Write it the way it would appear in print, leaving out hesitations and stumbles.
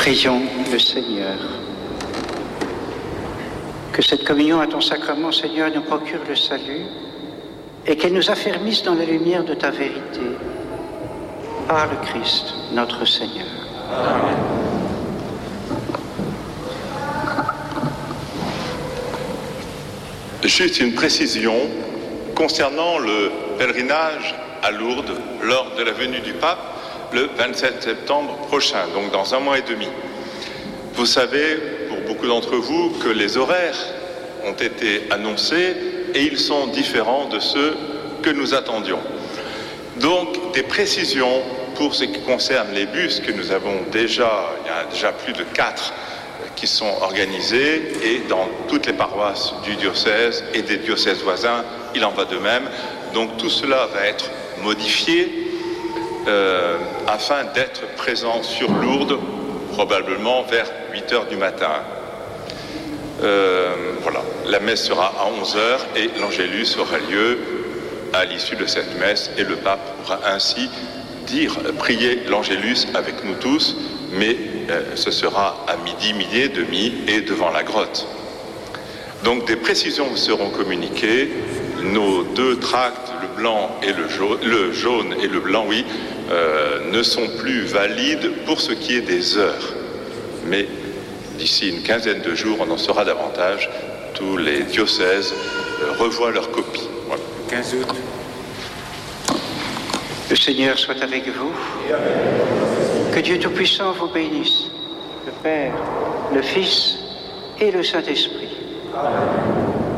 Prions le Seigneur. Que cette communion à ton sacrement, Seigneur, nous procure le salut et qu'elle nous affermisse dans la lumière de ta vérité. Par le Christ, notre Seigneur. Amen. Juste une précision concernant le pèlerinage à Lourdes lors de la venue du pape le 27 septembre prochain, donc dans 1 mois et demi. Vous savez, pour beaucoup d'entre vous, que les horaires ont été annoncés et ils sont différents de ceux que nous attendions. Donc, des précisions pour ce qui concerne les bus que nous avons déjà, il y a déjà plus de 4 qui sont organisés et dans toutes les paroisses du diocèse et des diocèses voisins, il en va de même. Donc tout cela va être modifié afin d'être présent sur Lourdes, probablement vers 8h du matin. Voilà, la messe sera à 11h et l'Angélus aura lieu à l'issue de cette messe et le pape pourra ainsi prier l'Angélus avec nous tous, mais ce sera à midi, midi et demi et devant la grotte. Donc des précisions vous seront communiquées. Nos 2 tracts, le blanc et le jaune et le blanc, oui, ne sont plus valides pour ce qui est des heures. Mais d'ici une quinzaine de jours, on en saura davantage. Tous les diocèses revoient leurs copies. Voilà. 15 août. Le Seigneur soit avec vous. Que Dieu Tout-Puissant vous bénisse, le Père, le Fils et le Saint-Esprit. Amen.